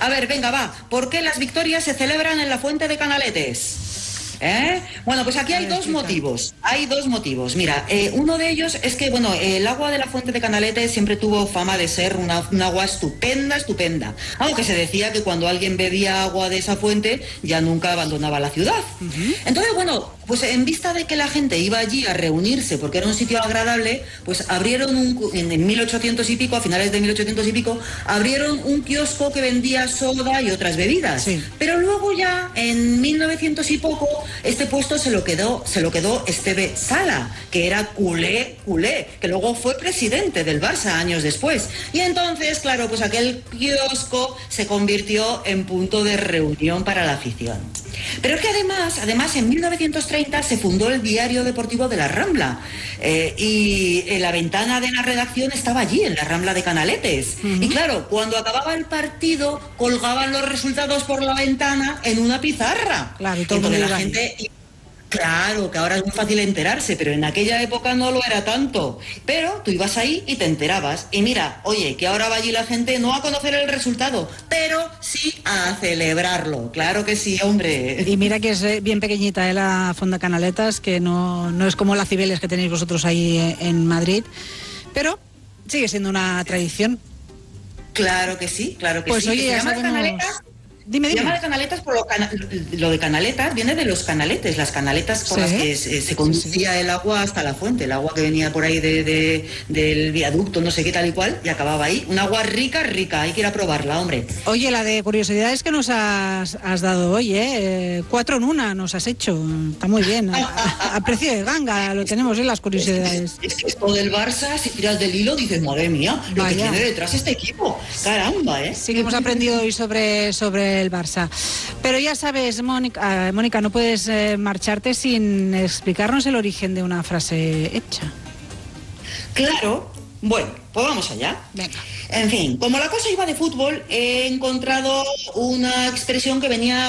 A ver, venga, va. ¿Por qué las victorias se celebran en la fuente de Canaletes? Bueno, pues aquí hay dos motivos. Hay dos motivos. Mira, uno de ellos es que, bueno, el agua de la fuente de Canaletes siempre tuvo fama de ser un agua estupenda, estupenda. Aunque se decía que cuando alguien bebía agua de esa fuente ya nunca abandonaba la ciudad. Entonces, bueno, pues en vista de que la gente iba allí a reunirse porque era un sitio agradable, pues abrieron en 1800 y pico, a finales de 1800 y pico, abrieron un kiosco que vendía soda y otras bebidas. Sí. Pero luego ya, en 1900 y poco, este puesto se lo quedó Esteve Sala, que era culé, que luego fue presidente del Barça años después. Y entonces, claro, pues aquel kiosco se convirtió en punto de reunión para la afición. Pero es que además en 1930 se fundó el Diario Deportivo de la Rambla y la ventana de la redacción estaba allí, en la Rambla de Canaletes. Y claro, cuando acababa el partido colgaban los resultados por la ventana en una pizarra. Claro, y todo la gente... Claro, que ahora es muy fácil enterarse, pero en aquella época no lo era tanto. Pero tú ibas ahí y te enterabas. Y mira, oye, que ahora va allí la gente no a conocer el resultado, pero sí a celebrarlo. Claro que sí, hombre. Y mira que es bien pequeñita, la Fonda Canaletas, que no es como la Cibeles que tenéis vosotros ahí en Madrid, pero sigue siendo una tradición. Claro que sí, claro que pues sí. Oye, que se llama Canaletas. Dime. Se llama de Canaletas por lo de canaletas viene de los canaletes, las canaletas por las que se conducía el agua hasta la fuente, el agua que venía por ahí del viaducto, no sé qué tal y cual, y acababa ahí. Un agua rica, hay que ir a probarla, hombre. Oye, la de curiosidades que nos has dado hoy, 4 en 1 nos has hecho, está muy bien, a precio de ganga lo tenemos, las curiosidades. Es que esto del Barça, si tiras del hilo, dices, madre mía, lo que tiene detrás este equipo, caramba, Sí que hemos aprendido hoy sobre el Barça. Pero ya sabes, Mónica, no puedes marcharte sin explicarnos el origen de una frase hecha. Claro. Bueno, pues vamos allá. Venga. En fin, como la cosa iba de fútbol, he encontrado una expresión que venía,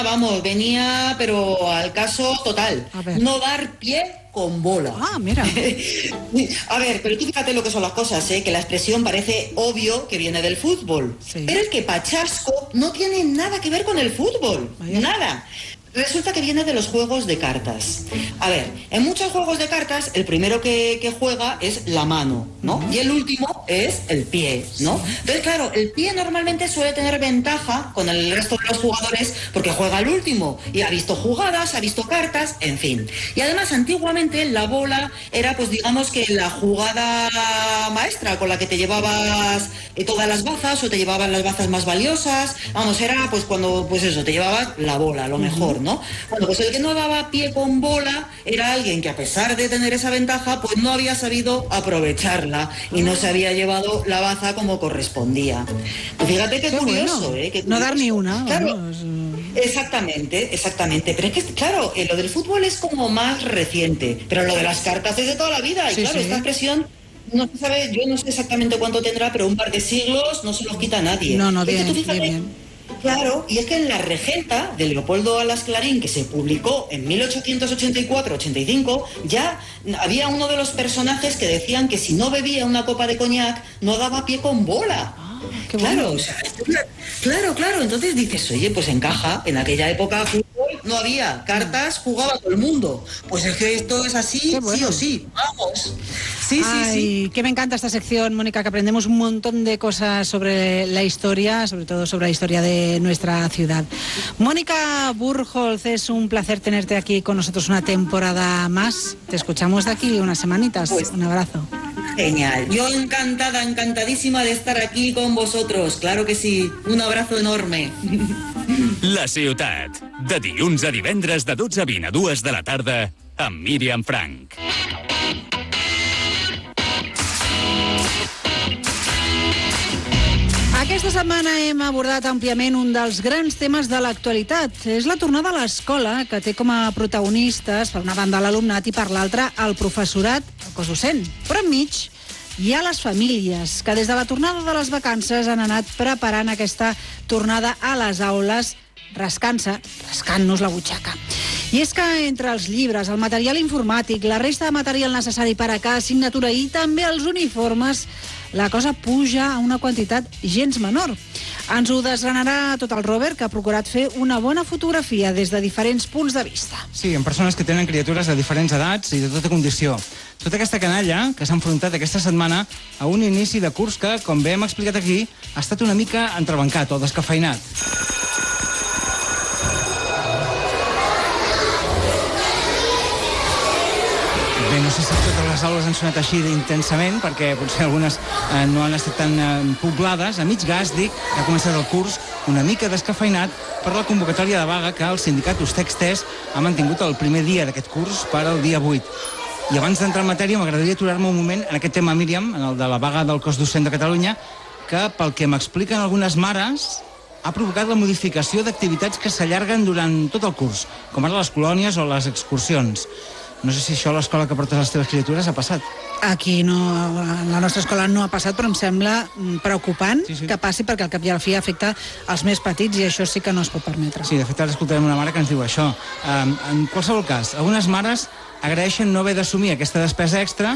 pero al caso total. No dar pie con bola. Ah, mira. A ver, pero tú fíjate lo que son las cosas, que la expresión parece obvio que viene del fútbol. Sí. Pero es que Pachasco no tiene nada que ver con el fútbol. Vaya. Nada. Resulta que viene de los juegos de cartas. A ver, en muchos juegos de cartas, el primero que juega es la mano, ¿no? Y el último es el pie, ¿no? Entonces, claro, el pie normalmente suele tener ventaja con el resto de los jugadores porque juega el último y ha visto jugadas, ha visto cartas, en fin. Y además, antiguamente, la bola era, pues digamos que la jugada maestra con la que te llevabas todas las bazas o te llevaban las bazas más valiosas. Vamos, era pues cuando, pues eso, te llevabas la bola, lo mejor, ¿no? Bueno, pues el que no daba pie con bola era alguien que a pesar de tener esa ventaja, pues no había sabido aprovecharla y no se había llevado la baza como correspondía. Pues fíjate qué curioso, bueno. Qué curioso. No dar ni una. Claro, exactamente. Pero es que, claro, lo del fútbol es como más reciente, pero lo de las cartas es de toda la vida. Y claro, esta expresión no se sabe, yo no sé exactamente cuánto tendrá, pero un par de siglos no se los quita a nadie. No, bien. Claro, y es que en La Regenta de Leopoldo Alas Clarín, que se publicó en 1884-85, ya había uno de los personajes que decían que si no bebía una copa de coñac no daba pie con bola. Qué claro, bueno. Claro, entonces dices, oye, pues encaja, en aquella época fútbol no había, cartas jugaba todo el mundo, pues es que esto es así, sí o sí, vamos. Sí. Que me encanta esta sección, Mónica, que aprendemos un montón de cosas sobre la historia, sobre todo sobre la historia de nuestra ciudad. Mónica Burholz, es un placer tenerte aquí con nosotros una temporada más. Te escuchamos de aquí unas semanitas. Pues, un abrazo. Genial. Yo encantadísima de estar aquí con vosotros. Claro que sí. Un abrazo enorme. La ciutat. De dilluns a divendres de 12 a 20 a 2 de la tarda amb Míriam Frank. Aquesta setmana hem abordat àmpliament un dels grans temes de l'actualitat. És la tornada a l'escola, que té com a protagonistes, per una banda, l'alumnat i per l'altra, el professorat, el cos docent. Però enmig hi ha les famílies, que des de la tornada de les vacances han anat preparant aquesta tornada a les aules, rascant-nos la butxaca. I és que entre els llibres, el material informàtic, la resta de material necessari per a cada assignatura i també els uniformes, la cosa puja a una quantitat gens menor. Ens ho desgranarà tot el Robert, que ha procurat fer una bona fotografia des de diferents punts de vista. Sí, amb persones que tenen criatures de diferents edats i de tota condició. Tota aquesta canalla que s'ha enfrontat aquesta setmana a un inici de curs que, com bé hem explicat aquí, ha estat una mica entrebancat o descafeinat. Bé, no sé si totes les aules han sonat així intensament, perquè potser algunes no han estat tan poblades. A mig gas, dic, que ha començat el curs una mica descafeinat per la convocatòria de vaga que el sindicat Ustec-STES ha mantingut el primer dia d'aquest curs per al dia 8. I abans d'entrar en matèria, m'agradaria aturar-me un moment en aquest tema, Míriam, en el de la vaga del cos docent de Catalunya, que, pel que m'expliquen algunes mares, ha provocat la modificació d'activitats que s'allarguen durant tot el curs, com ara les colònies o les excursions. No sé si això a l'escola que portes les teves criatures ha passat. Aquí no, en la nostra escola no ha passat, però em sembla preocupant que passi, perquè al cap i a la fi afecta els més petits i això sí que no es pot permetre. Sí, de fet, ara escoltarem una mare que ens diu això. En qualsevol cas, algunes mares agraeixen no haver d'assumir aquesta despesa extra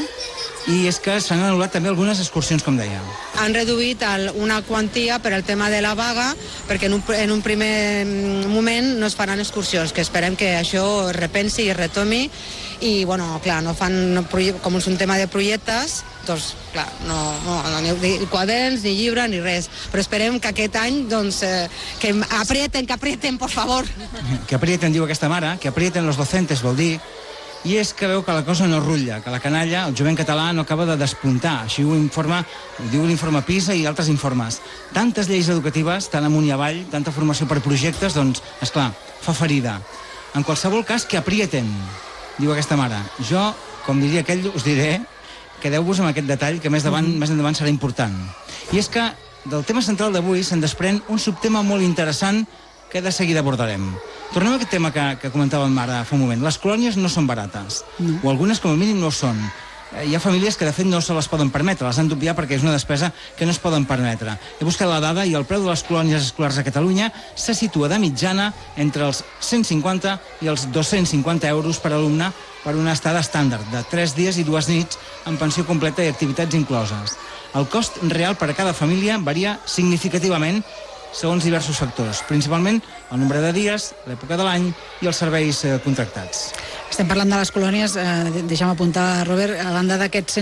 i és que s'han anul·lat també algunes excursions, com deia. Han reduït una quantia per al tema de la vaga perquè en un primer moment no es faran excursions, que esperem que això es repensi i es retomi i, bueno, clar, no fan, com és un tema de projectes, doncs, clar, no ni quaderns, ni llibre, ni res. Però esperem que aquest any, doncs, que aprieten, por favor. Que aprieten, diu aquesta mare, que aprieten los docentes, vol dir. I és que veu que la cosa no rutlla, que la canalla, el jovent català, no acaba de despuntar. Així ho diu l'informe PISA i altres informes. Tantes lleis educatives, tant amunt i avall, tanta formació per projectes, doncs, esclar, fa ferida. En qualsevol cas, que aprieten, diu aquesta mare. Jo, com diria aquell, us diré, quedeu-vos amb aquest detall, que més endavant serà important. I és que del tema central d'avui se'n desprèn un subtema molt interessant que de seguida abordarem. Tornem a aquest tema que comentàvem ara fa un moment. Les colònies no són barates, o algunes com a mínim no ho són. Hi ha famílies que de fet no se les poden permetre, les han d'obviar perquè és una despesa que no es poden permetre. He buscat la dada i el preu de les colònies escolars a Catalunya se situa de mitjana entre els 150 i els 250 euros per alumne per una estada estàndard de 3 dies i 2 nits amb pensió completa i activitats incloses. El cost real per a cada família varia significativament segons diversos factors, principalment el nombre de dies, l'època de l'any i els serveis contractats. Estem parlant de les colònies, deixa'm apuntar, Robert, a banda d'aquests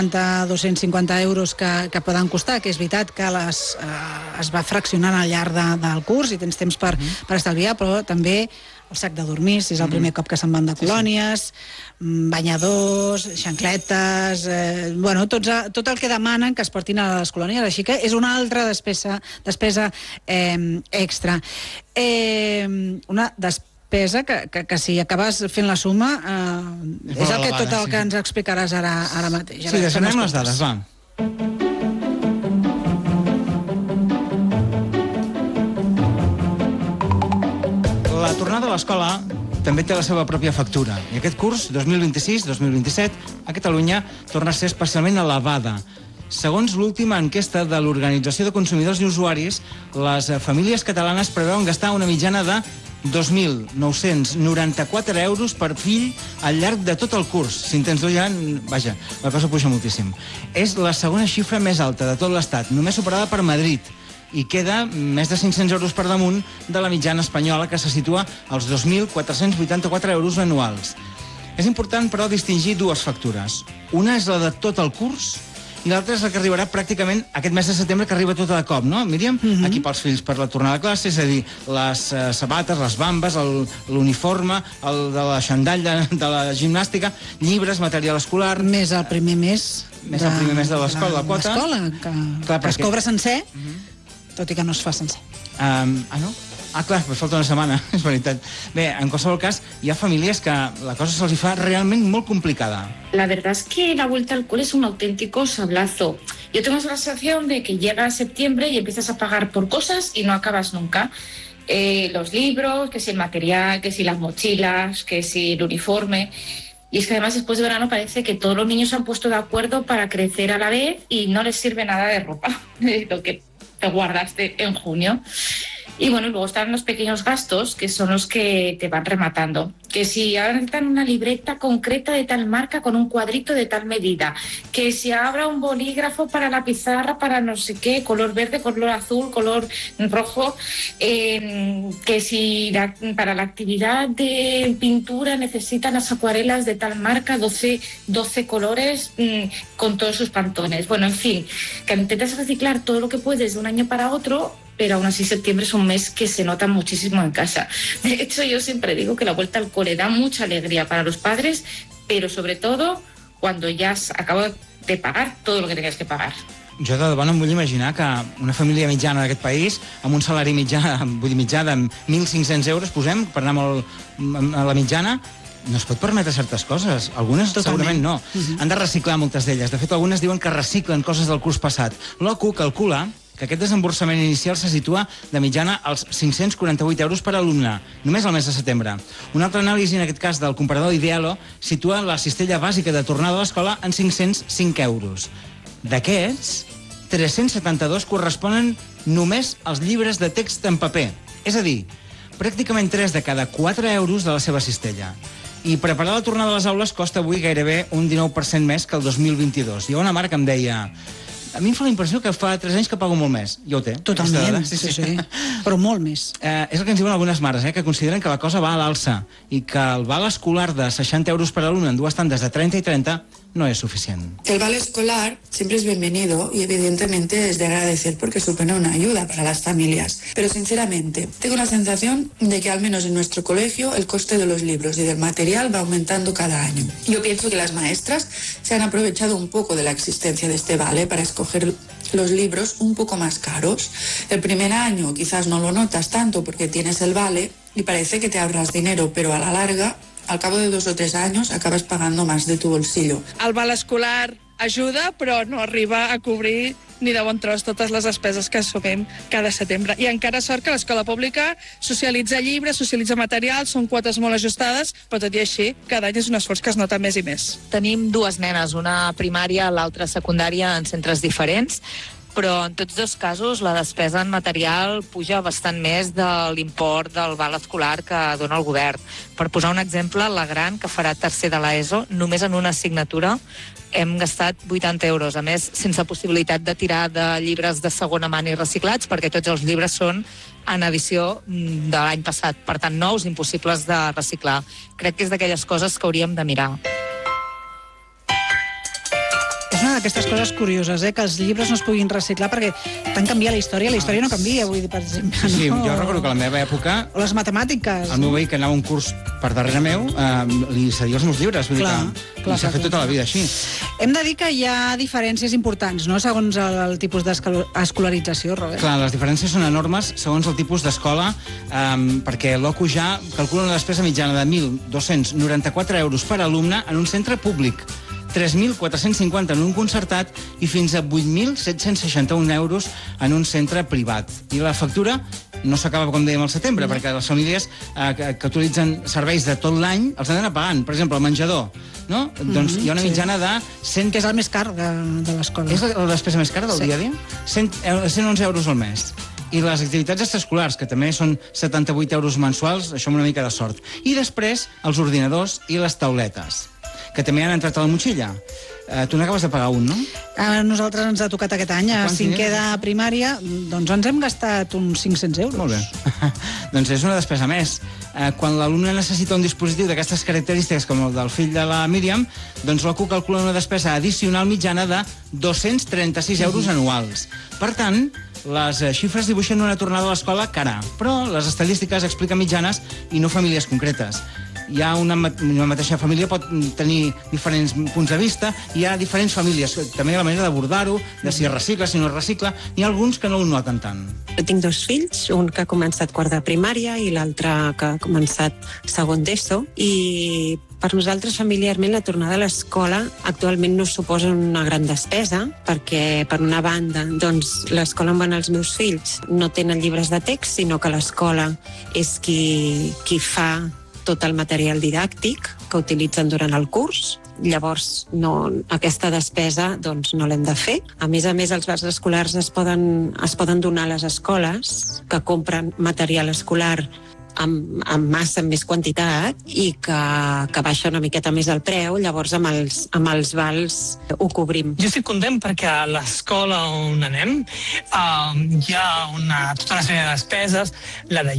150-250 euros que poden costar, que és veritat que es va fraccionant al llarg del curs i tens temps per estalviar, però també el sac de dormir, si és el primer cop que se'n van de colònies, banyadors, xancletes, tot el que demanen que es portin a les colònies, així que és una altra despesa extra. Una despesa que si acabes fent la suma és tot el que ens explicaràs ara mateix. Sí, desgranem les dades, va. La tornada a l'escola també té la seva pròpia factura. I aquest curs, 2026-2027, a Catalunya torna a ser especialment elevada. Segons l'última enquesta de l'Organització de Consumidors i Usuaris, les famílies catalanes preveuen gastar una mitjana de 2.994 euros per fill al llarg de tot el curs. Si en tens dos ja, vaja, la cosa puja moltíssim. És la segona xifra més alta de tot l'Estat, només superada per Madrid, i queda més de 500 euros per damunt de la mitjana espanyola, que se situa als 2.484 euros anuals. És important, però, distingir dues factures. Una és la de tot el curs i l'altra és la que arribarà pràcticament aquest mes de setembre, que arriba tota de cop, no, Míriam? Aquí pels fills per la tornada a classe, és a dir, les sabates, les bambes, l'uniforme, el de la xandall de la gimnàstica, llibres, material escolar... Més el primer mes de l'escola, la quota. Que es cobra sencer, tot i que no es fa sencer. No? Clar, pues falta una setmana, és veritat. Bé, en qualsevol cas, hi ha famílies que la cosa se'ls fa realment molt complicada. La verdad es que la vuelta al cole es un auténtico sablazo. Yo tengo esa sensación de que llega septiembre y empiezas a pagar por cosas y no acabas nunca. Los libros, que si el material, que si las mochilas, que si el uniforme. Y es que además después de verano parece que todos los niños se han puesto de acuerdo para crecer a la vez y no les sirve nada de ropa, lo que te guardaste en junio. Y bueno, luego están los pequeños gastos, que son los que te van rematando. Que si ahora necesitan una libreta concreta de tal marca con un cuadrito de tal medida, que si abra un bolígrafo para la pizarra, para no sé qué, color verde, color azul, color rojo, que si para la actividad de pintura necesitan las acuarelas de tal marca, 12 colores con todos sus pantones. Bueno, en fin, que intentas reciclar todo lo que puedes de un año para otro, pero aún así septiembre es un mes que se nota muchísimo en casa. De hecho, yo siempre digo que la vuelta al cole da mucha alegría para los padres, pero sobre todo cuando ja has acabat de pagar todo el que tenies que pagar. Jo de debò no em vull imaginar que una família mitjana d'aquest país, amb un salari mitjà de 1.500 euros, posem, per anar a la mitjana, no es pot permetre certes coses. Algunes segurament no. Han de reciclar moltes d'elles. De fet, algunes diuen que reciclen coses del curs passat. L'OCU calcula que aquest desemborsament inicial se situa de mitjana als 548 euros per alumne, només al mes de setembre. Una altra anàlisi, en aquest cas del comparador Idealo, situa la cistella bàsica de tornada a l'escola en 505 euros. D'aquests, 372 corresponen només als llibres de text en paper. És a dir, pràcticament 3 de cada 4 euros de la seva cistella. I preparar la tornada a les aules costa avui gairebé un 19% més que el 2022. Hi ha una mare que em deia: a mi em fa la impressió que fa 3 anys que pago molt més. Ja ho té. Totalment, sí. Però molt més. És el que ens diuen algunes mares, que consideren que la cosa va a l'alça i que el val escolar de 60 euros per alumne en 2 tandes de 30 i 30 no es suficiente. El vale escolar siempre es bienvenido y evidentemente es de agradecer porque supone una ayuda para las familias. Pero sinceramente, tengo la sensación de que al menos en nuestro colegio el coste de los libros y del material va aumentando cada año. Yo pienso que las maestras se han aprovechado un poco de la existencia de este vale para escoger los libros un poco más caros. El primer año quizás no lo notas tanto porque tienes el vale y parece que te ahorras dinero, pero a la larga, al cabo de 2 o 3 años, acabas pagando más de tu bolsillo. El val escolar ajuda, però no arriba a cobrir ni de bon tros totes les despeses que assumim cada setembre. I encara sort que l'escola pública socialitza llibres, socialitza material, són quotes molt ajustades, però tot i així, cada any és un esforç que es nota més i més. Tenim 2 nenes, una primària, l'altra secundària, en centres diferents, però en tots 2 casos la despesa en material puja bastant més de l'import del val escolar que dona el govern. Per posar un exemple, la gran, que farà tercer de l'ESO, només en una assignatura hem gastat 80 euros, a més sense possibilitat de tirar de llibres de segona mà ni reciclats, perquè tots els llibres són en edició de l'any passat, per tant nous, impossibles de reciclar. Crec que és d'aquelles coses que hauríem de mirar. És una d'aquestes coses curioses, que els llibres no es puguin reciclar perquè tant canvia la història no canvia, vull dir, per exemple. Sí, jo recordo que a la meva època... O les matemàtiques. El meu veí, que anava un curs per darrere meu, li cedia els meus llibres, vull dir que s'ha fet tota la vida així. Hem de dir que hi ha diferències importants, no?, segons el tipus d'escolarització, Robert. Clar, les diferències són enormes segons el tipus d'escola, perquè l'OCU ja calcula una despesa mitjana de 1.294 euros per alumne en un centre públic, 3.450 en un concertat i fins a 8.761 euros en un centre privat. I la factura no s'acaba, com dèiem, al setembre, perquè les famílies que utilitzen serveis de tot l'any els han d'anar pagant. Per exemple, el menjador, no? Doncs hi ha una mitjana de 100... Que és el més car de l'escola. És la despesa més cara del dia a dia? 111 euros al mes. I les activitats extraescolars, que també són 78 euros mensuals, això amb una mica de sort. I després, els ordinadors i les tauletes, que també han entrat a la motxilla. Tu n'acabes de pagar un, no? A nosaltres ens ha tocat aquest any, a 5è de primària, doncs ens hem gastat uns 500 euros. Molt bé. Doncs és una despesa més. Quan l'alumne necessita un dispositiu d'aquestes característiques com el del fill de la Míriam, doncs l'OCU calcula una despesa addicional mitjana de 236 euros anuals. Per tant, les xifres dibuixen una tornada a l'escola cara, però les estadístiques expliquen mitjanes i no famílies concretes. Hi ha una mateixa família pot tenir diferents punts de vista, hi ha diferents famílies, també la manera d'abordar-ho, de si es recicla, si no es recicla, n'hi ha alguns que no ho noten tant. Jo tinc 2 fills, un que ha començat quart de primària i l'altre que ha començat segon d'ESO, i per nosaltres familiarment la tornada a l'escola actualment no suposa una gran despesa, perquè per una banda doncs, l'escola on van els meus fills no tenen llibres de text, sinó que l'escola és qui fa tot el material didàctic que utilitzen durant el curs. llavors aquesta despesa doncs, no l'hem de fer. A més, els vals escolars es poden donar a les escoles que compren material escolar amb massa, amb més quantitat, i que baixa una miqueta més el preu, llavors amb els vals ho cobrim. Jo estic content perquè a l'escola on anem hi ha tota una sèrie de despeses, la de